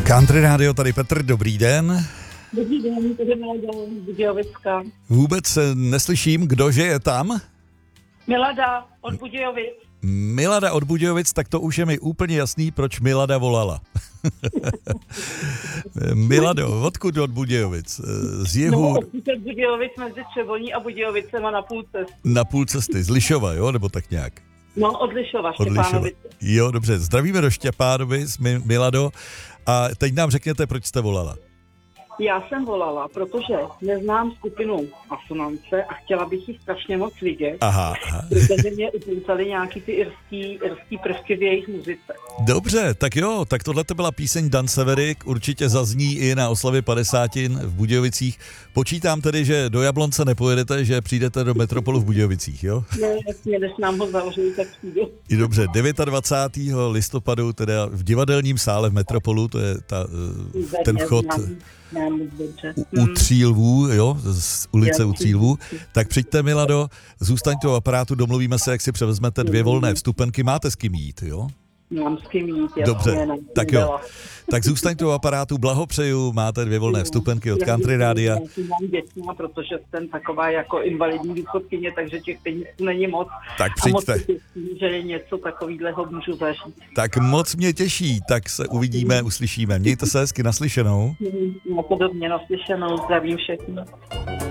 Country Radio, tady Petr, dobrý den. Dobrý den, tady Milada z Budějovicka. Vůbec neslyším, kdože je tam? Milada od Budějovic. Milada od Budějovic, tak to už je mi úplně jasný, proč Milada volala. Milado, odkud od Budějovic? Z jihu? No, od Budějovic mezi Třeboní a Budějovicema na půl cesty. Na půl cesty, z Lišova, jo, nebo tak nějak? No, od Lišova, Štěpánovice. Jo, dobře, zdravíme do Štěpánovic, Milado. A teď nám řekněte, proč jste volala. Já jsem volala, protože neznám skupinu Asonance a chtěla bych ji strašně moc vidět, Aha. protože mě upoucaly nějaký ty irský prvky v jejich muzice. Dobře, tak jo, tak tohle to byla píseň Dan Severik, určitě zazní i na oslavě 50 v Budějovicích. Počítám tedy, že do Jablonce nepojedete, že přijdete do Metropolu v Budějovicích, jo? Ne, jasně, než nám ho zavřeli, tak přijdu. I dobře, 29. listopadu, teda v divadelním sále v Metropolu, to je ten vchod u Tří lvů, jo, z ulice u Tří lvů. Tak přijďte, Milado, zůstaňte u aparátu, domluvíme se, jak si převezmete 2 volné vstupenky, máte s kým jít, jo? Mám s kým jít, jasně. Dobře, tak jo. Tak zůstaňte u aparátu, blahopřeju, máte 2 volné vstupenky od Country Rádia. Já jsem děčná, protože jsem taková jako invalidní důchodkyně, takže těch peněz není moc. Tak přijďte. A moc těší, že něco takovýhleho můžu zažít. Tak moc mě těší, tak se uvidíme, uslyšíme. Mějte se hezky, naslyšenou. Podobně naslyšenou, zdravím všechny.